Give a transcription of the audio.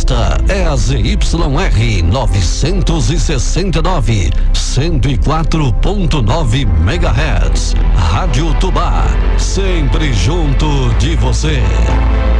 Esta é a ZYR 969, 104.9 MHz. Rádio Tubá, sempre junto de você.